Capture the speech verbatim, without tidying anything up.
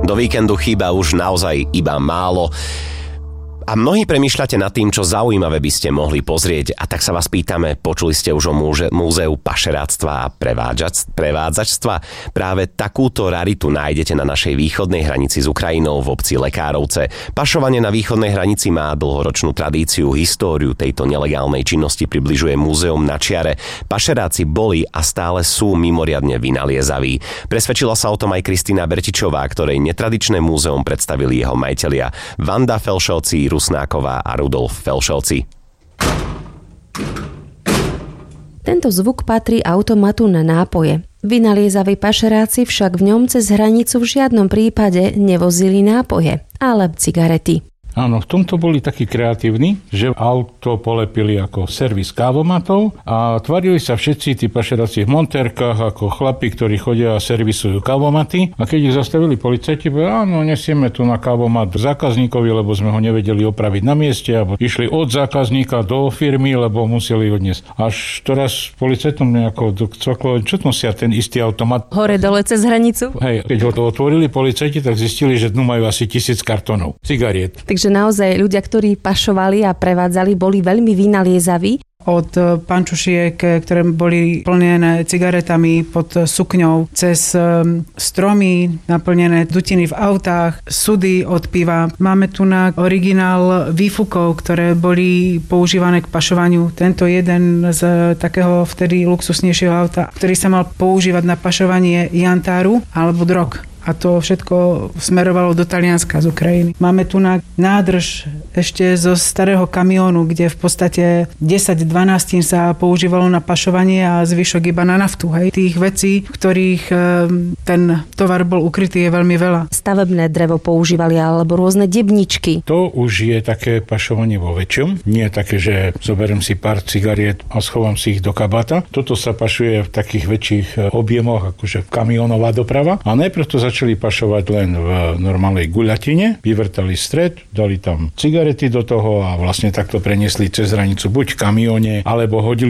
Do víkendu chýba už naozaj iba málo. A mnohí premýšľate nad tým, čo zaujímavé by ste mohli pozrieť. A tak sa vás pýtame, počuli ste už o múže, múzeu pašeráctva a prevádzačstva? Práve takúto raritu nájdete na našej východnej hranici s Ukrajinou v obci Lekárovce. Pašovanie na východnej hranici má dlhoročnú tradíciu, históriu tejto nelegálnej činnosti približuje múzeum na čiare. Pašeráci boli a stále sú mimoriadne vynaliezaví. Presvedčila sa o tom aj Kristína Bertičová, ktorej netradičné múzeum predstavili jeho majitelia Vanda Felšovci, Rusnáková a Rudolf Felšovci. Tento zvuk patrí automatu na nápoje. Vynaliezaví pašeráci však v ňom cez hranicu v žiadnom prípade nevozili nápoje, ale cigarety. Áno, v tomto boli takí kreatívni, že auto polepili ako servis kávomatov a tvarili sa všetci tí pašeráci v montérkach ako chlapi, ktorí chodia a servisujú kávomaty. A keď ich zastavili policajti, povedali, áno, nesieme tu na kávomat zákazníkovi, lebo sme ho nevedeli opraviť na mieste, alebo išli od zákazníka do firmy, lebo museli odniesť. Až teraz policajtom nejako cvaklo, čo nosia ten istý automat. Hore dole cez hranicu? Hej, keď ho to otvorili policajti, tak zistili, že dnu majú asi tisíc kartónov cigariet. Takže naozaj ľudia, ktorí pašovali a prevádzali, boli veľmi vynaliezaví. Od pančušiek, ktoré boli plnené cigaretami pod sukňou, cez stromy naplnené dutiny v autách, sudy od piva. Máme tu na originál výfukov, ktoré boli používané k pašovaniu. Tento jeden z takého vtedy luxusnejšieho auta, ktorý sa mal používať na pašovanie jantáru alebo drog. A to všetko smerovalo do Talianska z Ukrajiny. Máme tu na nádrž ešte zo starého kamiónu, kde v podstate desať dvanásť sa používalo na pašovanie a zvyšok iba na naftu. Hej. Tých vecí, v ktorých ten tovar bol ukrytý, je veľmi veľa. Stavebné drevo používali alebo rôzne debničky. To už je také pašovanie vo väčšom. Nie také, že zoberiem si pár cigariet a schovám si ich do kabáta. Toto sa pašuje v takých väčších objemoch, akože kamionová doprava. A najprv to začali pašovať len v normálnej guľatine, vyvrtali stred, dali tam cigarety do toho a vlastne takto preniesli cez hranicu buď v kamióne, alebo hodili